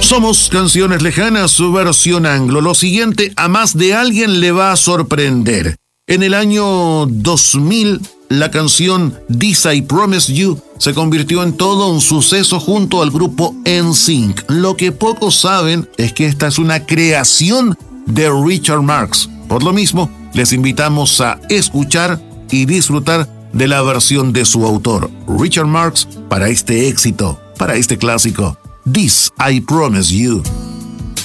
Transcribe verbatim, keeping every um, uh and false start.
Somos Canciones Lejanas, su versión anglo. Lo siguiente a más de alguien le va a sorprender. En el año dos mil, la canción This I Promise You se convirtió en todo un suceso junto al grupo N Sync. Lo que pocos saben es que esta es una creación de Richard Marx. Por lo mismo, les invitamos a escuchar y disfrutar de la versión de su autor, Richard Marx, para este éxito, para este clásico, This I Promise You.